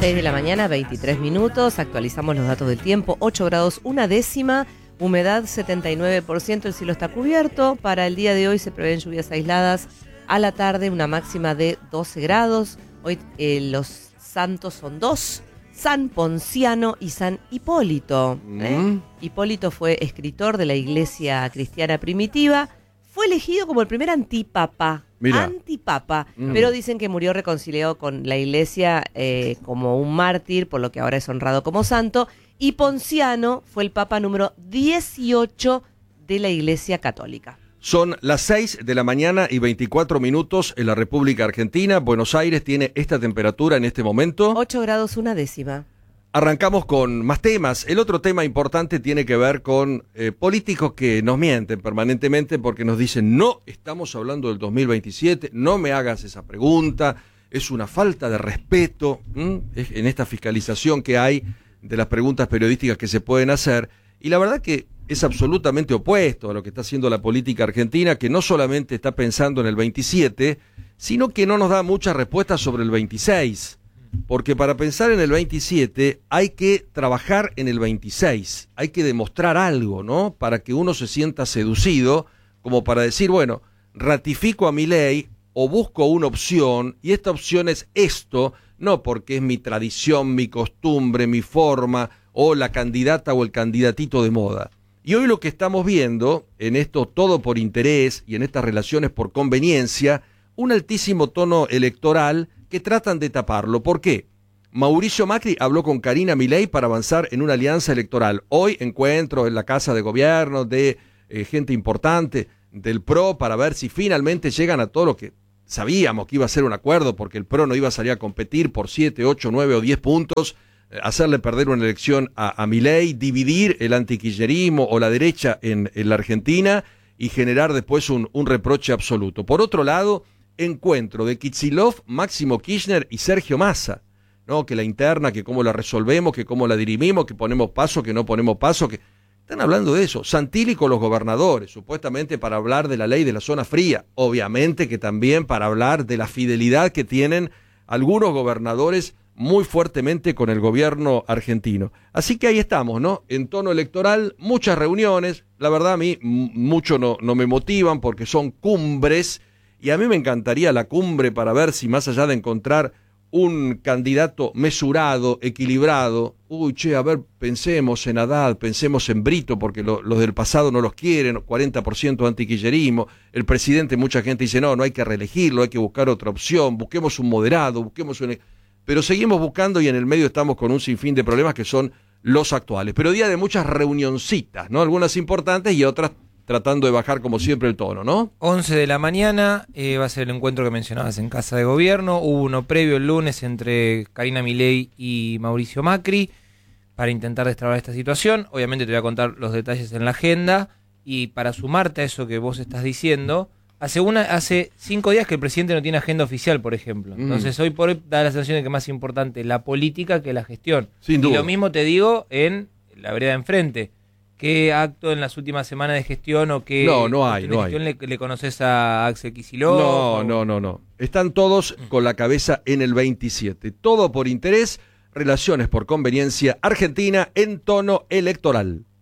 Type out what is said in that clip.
6 de la mañana, 23 minutos. Actualizamos los datos del tiempo. 8 grados, 1/10. Humedad 79%. El cielo está cubierto. Para el día de hoy se prevén lluvias aisladas. A la tarde una máxima de 12 grados. Hoy los santos son dos. San Ponciano y San Hipólito. Hipólito fue escritor de la iglesia cristiana primitiva. Fue elegido como el primer antipapa. Antipapa. Pero dicen que murió reconciliado con la iglesia como un mártir, por lo que ahora es honrado como santo. Y Ponciano fue el papa número 18 de la iglesia católica. Son las 6 de la mañana y 24 minutos en la República Argentina. Buenos Aires tiene esta temperatura en este momento. 8 grados, 1/10. Arrancamos con más temas. El otro tema importante tiene que ver con políticos que nos mienten permanentemente porque nos dicen, no, estamos hablando del 2027, no me hagas esa pregunta, es una falta de respeto en esta fiscalización que hay de las preguntas periodísticas que se pueden hacer. Y la verdad que es absolutamente opuesto a lo que está haciendo la política argentina, que no solamente está pensando en el 27, sino que no nos da muchas respuestas sobre el 26. Porque para pensar en el 27 hay que trabajar en el 26, hay que demostrar algo, ¿no? Para que uno se sienta seducido, como para decir, bueno, ratifico a Milei o busco una opción, y esta opción es esto, no porque es mi tradición, mi costumbre, mi forma, o la candidata o el candidatito de moda. Y hoy lo que estamos viendo, en esto todo por interés y en estas relaciones por conveniencia, un altísimo tono electoral que tratan de taparlo. ¿Por qué? Mauricio Macri habló con Karina Milei para avanzar en una alianza electoral. Hoy encuentro en la Casa de Gobierno de gente importante del PRO para ver si finalmente llegan a todo lo que sabíamos que iba a ser un acuerdo, porque el PRO no iba a salir a competir por 7, 8, 9 o 10 puntos, hacerle perder una elección a Milei, dividir el antikirchnerismo o la derecha en la Argentina y generar después un reproche absoluto. Por otro lado, encuentro de Kicillof, Máximo Kirchner y Sergio Massa, ¿no? Que la interna, que cómo la resolvemos, que cómo la dirimimos, que ponemos paso, que no ponemos paso, que están hablando de eso. Santilli con los gobernadores, supuestamente para hablar de la ley de la zona fría, obviamente que también para hablar de la fidelidad que tienen algunos gobernadores muy fuertemente con el gobierno argentino. Así que ahí estamos, ¿no? En tono electoral, muchas reuniones, la verdad a mí mucho no me motivan porque son cumbres. Y a mí me encantaría la cumbre para ver si más allá de encontrar un candidato mesurado, equilibrado, a ver, pensemos en Haddad, pensemos en Brito, porque los del pasado no los quieren, 40% antikirchnerismo, el presidente, mucha gente dice, no hay que reelegirlo, hay que buscar otra opción, busquemos un moderado, pero seguimos buscando y en el medio estamos con un sinfín de problemas que son los actuales. Pero día de muchas reunioncitas, ¿no? Algunas importantes y otras tratando de bajar como siempre el tono, ¿no? 11 de la mañana va a ser el encuentro que mencionabas en Casa de Gobierno. Hubo uno previo el lunes entre Karina Milei y Mauricio Macri para intentar destrabar esta situación. Obviamente te voy a contar los detalles en la agenda. Y para sumarte a eso que vos estás diciendo, hace 5 días que el presidente no tiene agenda oficial, por ejemplo. Entonces hoy por hoy da la sensación de que es más importante la política que la gestión. Sin duda. Y lo mismo te digo en la vereda de enfrente. ¿Qué acto en las últimas semanas de gestión o qué no hay. le conoces a Axel Kicillof? No. Están todos con la cabeza en el 27. Todo por interés, relaciones por conveniencia, Argentina en tono electoral.